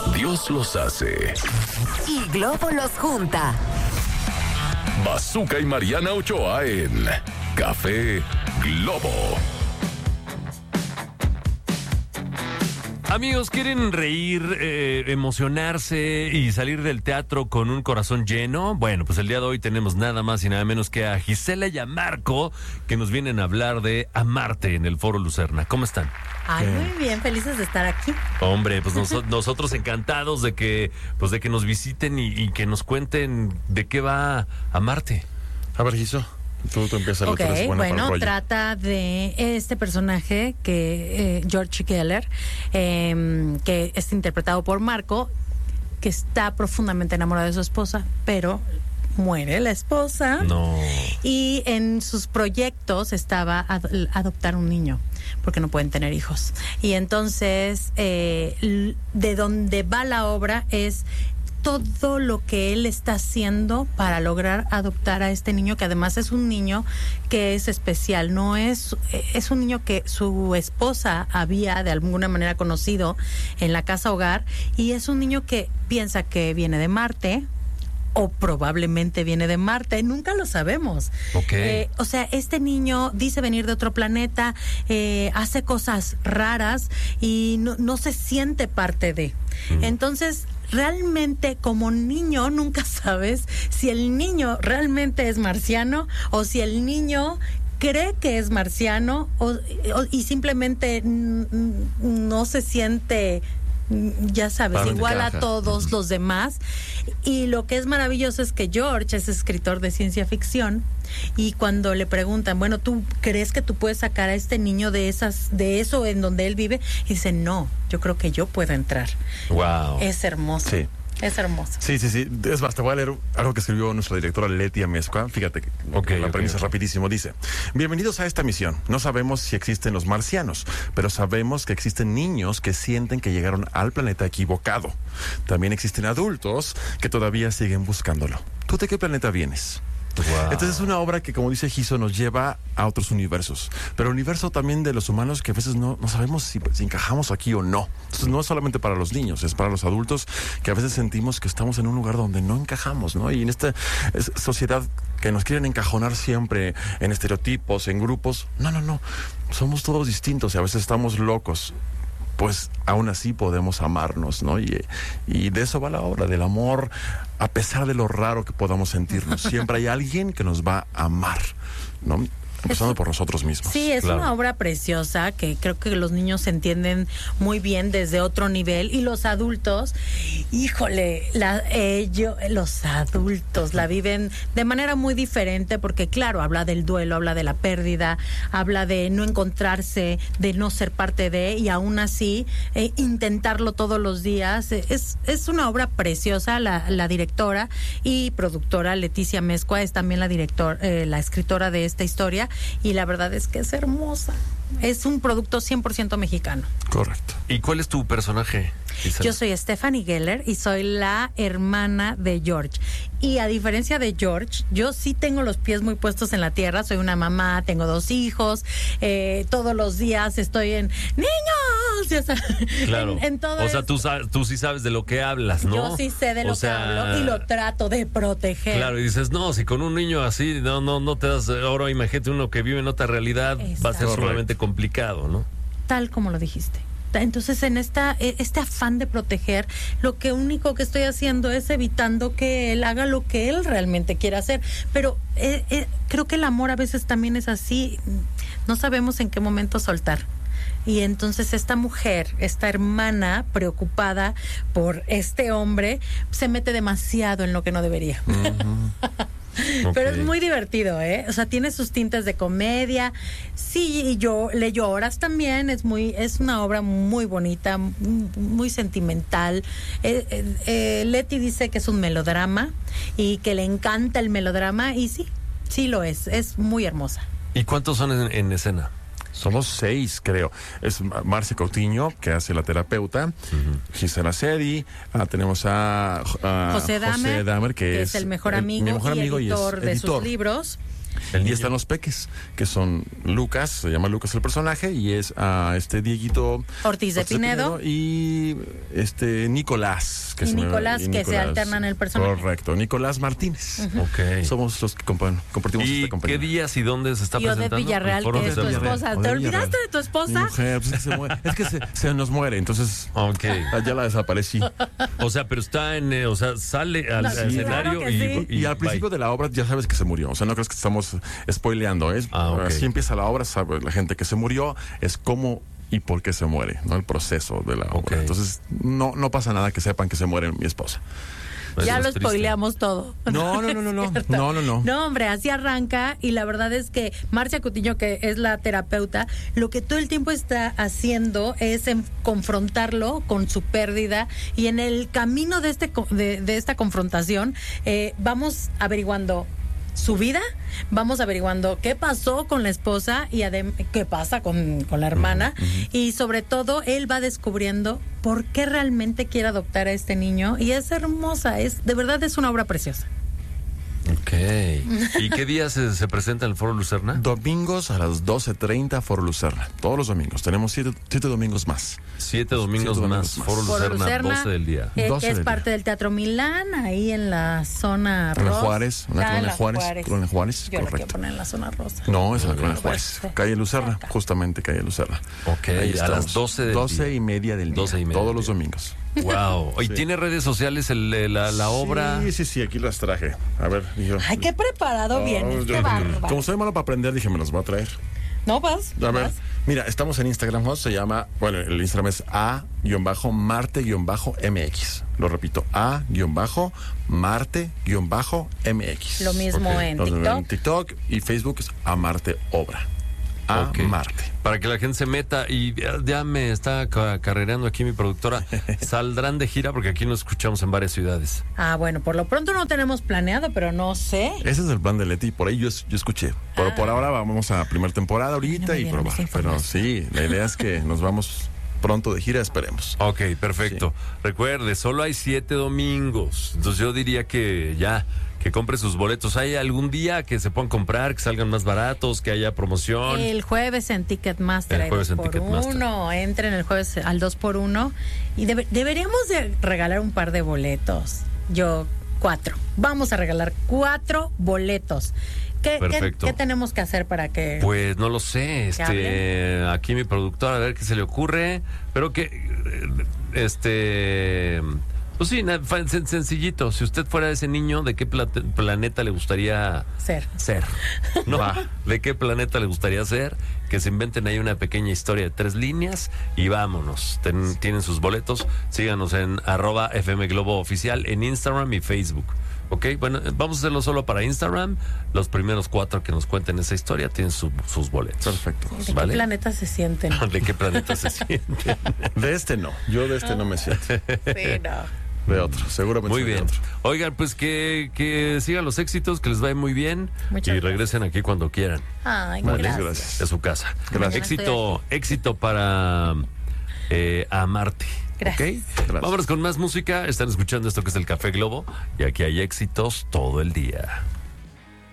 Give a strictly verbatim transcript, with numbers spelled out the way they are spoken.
Dios los hace y Globo los junta. Bazooka y Mariana Ochoa en Café Globo. Amigos, ¿quieren reír, eh, emocionarse y salir del teatro con un corazón lleno? Bueno, pues el día de hoy tenemos nada más y nada menos que a Gisela y a Marco, que nos vienen a hablar de Amarte en el Foro Lucerna. ¿Cómo están? Ay, muy bien, felices de estar aquí. Hombre, pues nos, nosotros encantados de que, pues de que nos visiten y, y que nos cuenten de qué va Amarte. A ver, Giso. Tú, tú empiezas, Ok, bueno, trata de este personaje que eh, George Geller, eh, que es interpretado por Marco, que está profundamente enamorado de su esposa, pero muere la esposa. No. Y en sus proyectos estaba ad- adoptar un niño, porque no pueden tener hijos. Y entonces, eh, de donde va la obra es todo lo que él está haciendo para lograr adoptar a este niño, que además es un niño que es especial, no es, es un niño que su esposa había de alguna manera conocido en la casa hogar, y es un niño que piensa que viene de Marte, o probablemente viene de Marte, nunca lo sabemos. Okay. Eh, o sea, este niño dice venir de otro planeta, eh, hace cosas raras y no, no se siente parte de. Mm. Entonces, realmente como niño nunca sabes si el niño realmente es marciano o si el niño cree que es marciano o, o, y simplemente n- n- no se siente, ya sabes, Para igual encaja. a todos los demás. Y lo que es maravilloso es que George es escritor de ciencia ficción, y cuando le preguntan, bueno, ¿tú crees que tú puedes sacar a este niño de esas, de eso en donde él vive? Y dice, no, yo creo que yo puedo entrar. Wow. Es hermoso. Sí. Es hermoso. Sí, sí, sí. Es más, te voy a leer algo que escribió nuestra directora Leti Amezcua. Fíjate, que Okay, la okay, premisa okay. es rapidísimo. Dice: bienvenidos a esta misión. No sabemos si existen los marcianos, pero sabemos que existen niños que sienten que llegaron al planeta equivocado. También existen adultos que todavía siguen buscándolo. ¿Tú de qué planeta vienes? Wow. Entonces es una obra que, como dice Giso, nos lleva a otros universos, pero el universo también de los humanos, que a veces no, no sabemos si, si encajamos aquí o no. Entonces no es solamente para los niños, es para los adultos, que a veces sentimos que estamos en un lugar donde no encajamos, ¿no? Y en esta es, sociedad que nos quieren encajonar siempre en estereotipos, en grupos, no, no, no, somos todos distintos y a veces estamos locos. Pues aún así podemos amarnos, ¿no? Y, y de eso va la obra, del amor, a pesar de lo raro que podamos sentirnos. Siempre hay alguien que nos va a amar, ¿no? Empezando Es- por nosotros mismos. Sí, es Claro. una obra preciosa que creo que los niños entienden muy bien desde otro nivel, y los adultos, híjole, la, eh, yo- los adultos la viven de manera muy diferente, porque claro, habla del duelo, habla de la pérdida, habla de no encontrarse, de no ser parte de, y aún así eh, intentarlo todos los días. Es, es una obra preciosa. La, la directora y productora Leticia Amezcua es también la director, eh, la escritora de esta historia, y la verdad es que es hermosa. Es un producto cien por ciento mexicano. Correcto. ¿Y cuál es tu personaje, Gisela? Yo soy Stephanie Geller y soy la hermana de George. Y a diferencia de George, yo sí tengo los pies muy puestos en la tierra. Soy una mamá, tengo dos hijos. Eh, todos los días estoy en ¡niños! Ya sabes, Claro. En, en todo o sea, esto. tú, sa- tú sí sabes de lo que hablas, ¿no? Yo sí sé de lo O sea, que hablo y lo trato de proteger. Claro, y dices, no, si con un niño así, no, no, no te das. Ahora imagínate uno que vive en otra realidad, va a ser Exacto. sumamente complicado, ¿no? Tal como lo dijiste. Entonces, en esta este afán de proteger, lo que único que estoy haciendo es evitando que él haga lo que él realmente quiere hacer. Pero eh, eh, creo que el amor a veces también es así. No sabemos en qué momento soltar. Y entonces esta mujer, esta hermana preocupada por este hombre, se mete demasiado en lo que no debería. Pero Ok. es muy divertido, ¿eh? O sea, tiene sus tintes de comedia. Sí, y yo le lloras también. Es muy, es una obra muy bonita, muy sentimental. Eh, eh, eh, Leti dice que es un melodrama y que le encanta el melodrama, y sí, sí lo es. Es muy hermosa. ¿Y cuántos son en, en escena? Somos seis, creo. Es Marcia Coutinho, que hace la terapeuta, uh-huh. Gisela Sedi, ah, tenemos a, a José Damer, José Damer, que, que es es el mejor amigo, mi mejor y amigo editor y es de editor. sus libros. El y niño. están los peques, que son Lucas, se llama Lucas el personaje, y es a este Dieguito Ortiz de Pinedo. y este Nicolás. Que Y se me- Nicolás, que se alternan el personaje. Correcto, Nicolás Martínez. Ok. Somos los que compa- compartimos ¿Y esta compañía. qué días y dónde se está Y Odette presentando? Villarreal, El foro que es de tu Villarreal. esposa. ¿Te Odette olvidaste Villarreal. de tu esposa? Mi mujer, pues, es, que se muere. Es que se, se nos muere, entonces Ok. ya la desaparecí. O sea, pero está en, eh, o sea, sale al No, al sí, escenario claro que y, sí. Y, al principio bye. de la obra ya sabes que se murió. O sea, no crees que estamos spoileando. Es, Ah, ok. Así empieza la obra, sabe la gente que se murió, es cómo y por qué se muere, ¿no? El proceso de la obra. Ok. Entonces, no, no pasa nada que sepan que se muere mi esposa. Eso Ya es lo triste. spoileamos todo. No, no, no, no, no. ¿Cierto? No, no, no. No, hombre, así arranca y la verdad es que Marcia Cutiño, que es la terapeuta, lo que todo el tiempo está haciendo es en confrontarlo con su pérdida y en el camino de, este, co- de, de esta confrontación eh, vamos averiguando su vida, vamos averiguando qué pasó con la esposa y adem- qué pasa con, con la hermana y sobre todo él va descubriendo por qué realmente quiere adoptar a este niño y es hermosa, es de verdad es una obra preciosa. Ok. ¿Y qué día se, se presenta en el Foro Lucerna? Domingos a las doce treinta, Foro Lucerna. Todos los domingos. Tenemos siete, siete domingos más. Siete domingos Siete más. domingos más. Foro Foro Lucerna, Lucerna, doce del día. eh, doce que es del parte día. del Teatro Milán, ahí en la zona Colonia rosa. Juárez, una Ah, colonia la Juárez, colonia Juárez, Yo la quiero correcto. poner en la zona rosa. No, es en la colonia Bueno, Juárez. sí. Calle Lucerna, justamente Calle Lucerna. Ok, Ahí a estamos. las doce del doce día. y media del día. doce y media Todos del los día. domingos. Wow. ¿Y Sí. tiene redes sociales el, el- la, la obra? Sí, sí, sí, aquí las traje. A ver, yo. Ay, qué preparado Oh, vienes, yo- qué bárbaro. Como soy malo para aprender, dije, me los voy a traer. No vas. A ver, vas. mira, estamos en Instagram, ¿no? Se llama, bueno, el Instagram es a-marte-mx. Lo repito, a-marte-mx. Lo mismo Ok. en Los- TikTok. En TikTok y Facebook es Amarte Obra. A Ok. Marte. Para que la gente se meta y ya, ya me está ca- carrereando aquí mi productora. Saldrán de gira porque aquí nos escuchamos en varias ciudades. Ah, bueno, por lo pronto no tenemos planeado, pero no sé. Ese es el plan de Leti, por ahí yo, yo escuché. Pero Ah. por ahora vamos a primera temporada ahorita no me y dieron probar. esa Pero información. sí, la idea es que nos vamos pronto de gira, esperemos. Ok, perfecto. Recuerde, solo hay siete domingos. Entonces yo diría que ya, que compre sus boletos. ¿Hay algún día que se puedan comprar, que salgan más baratos, que haya promoción? El jueves en Ticketmaster El hay jueves dos en por Ticketmaster. uno. Entren el jueves al dos por uno y debe- deberíamos de regalar un par de boletos. Yo cuatro. Vamos a regalar cuatro boletos. ¿Qué, qué- Perfecto. qué tenemos que hacer para que Pues no lo sé, este, hablen? aquí mi productora, a ver qué se le ocurre, pero que, eh, este, pues sí, na- fa- sen- sencillito, si usted fuera ese niño, ¿de qué plate- planeta le gustaría ser? ser? ¿No? ¿De qué planeta le gustaría ser? Que se inventen ahí una pequeña historia de tres líneas y vámonos. Ten- tienen sus boletos, síganos en arroba F M Globo Oficial en Instagram y Facebook. Ok, bueno, vamos a hacerlo solo para Instagram. Los primeros cuatro que nos cuenten esa historia tienen su- sus boletos. Perfecto. ¿De ¿Vale? qué planeta se sienten? ¿De qué planeta se sienten? De este no, yo de este no me siento. Sí, no. De otro, seguramente. Muy soy de bien. otro. Oigan, pues que, que sigan los éxitos, que les vaya muy bien Muchas y regresen aquí cuando quieran. Ay, Vale, gracias. gracias. De su casa. Gracias. Éxito, éxito para eh, Amarte. Gracias. ¿Ok? Gracias. Vámonos con más música. Están escuchando esto que es el Café Globo y aquí hay éxitos todo el día.